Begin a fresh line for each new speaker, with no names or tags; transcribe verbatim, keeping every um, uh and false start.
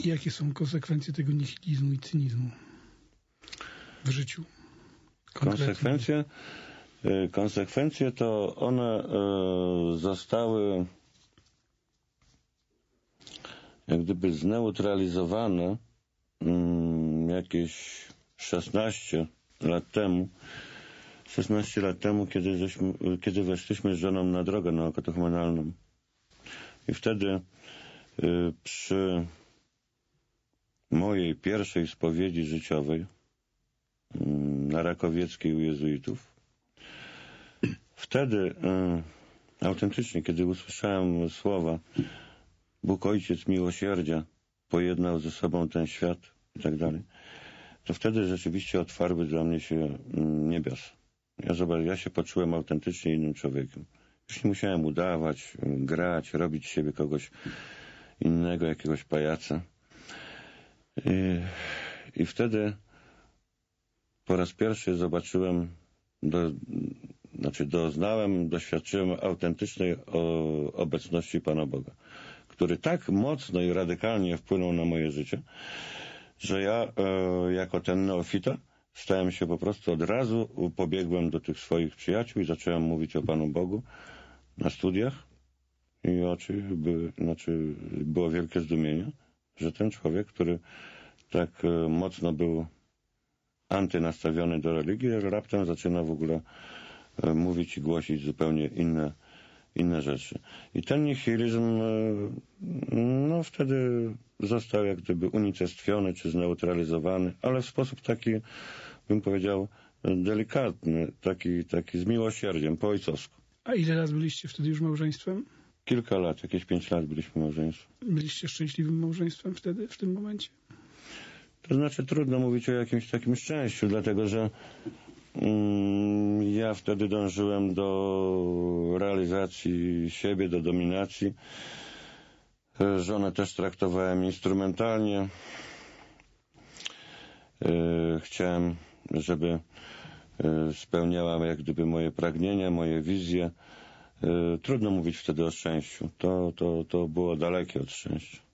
I jakie są konsekwencje tego nihilizmu i cynizmu w życiu? Konkretnie.
Konsekwencje, konsekwencje to one zostały jak gdyby zneutralizowane jakieś szesnaście lat temu. szesnaście lat temu, kiedy, żeśmy, kiedy weszliśmy z żoną na drogę naukotechumenalną. I wtedy y, przy mojej pierwszej spowiedzi życiowej y, na Rakowieckiej u jezuitów, wtedy y, autentycznie, kiedy usłyszałem słowa Bóg Ojciec miłosierdzia pojednał ze sobą ten świat i tak dalej, to wtedy rzeczywiście otwarły dla mnie się y, niebios. Ja, zobacz, ja się poczułem autentycznie innym człowiekiem. Już nie musiałem udawać, grać, robić z siebie kogoś innego, jakiegoś pajaca. I, i wtedy po raz pierwszy zobaczyłem, do, znaczy doznałem, doświadczyłem autentycznej o, obecności Pana Boga, który tak mocno i radykalnie wpłynął na moje życie, że ja e, jako ten neofita stałem się po prostu od razu, pobiegłem do tych swoich przyjaciół i zacząłem mówić o Panu Bogu na studiach i oczy były, znaczy było wielkie zdumienie, że ten człowiek, który tak mocno był antynastawiony do religii, raptem zaczyna w ogóle mówić i głosić zupełnie inne, inne rzeczy. I ten nihilizm no wtedy został jak gdyby unicestwiony czy zneutralizowany, ale w sposób taki, bym powiedział, delikatny, taki, taki z miłosierdziem, po ojcowsku.
A ile lat byliście wtedy już małżeństwem?
Kilka lat, jakieś pięć lat byliśmy małżeństwem.
Byliście szczęśliwym małżeństwem wtedy, w tym momencie?
To znaczy trudno mówić o jakimś takim szczęściu, dlatego że mm, ja wtedy dążyłem do realizacji siebie, do dominacji. Żonę też traktowałem instrumentalnie. Chciałem, żeby spełniała jak gdyby moje pragnienia, moje wizje. Trudno mówić wtedy o szczęściu. To, to, to było dalekie od szczęścia.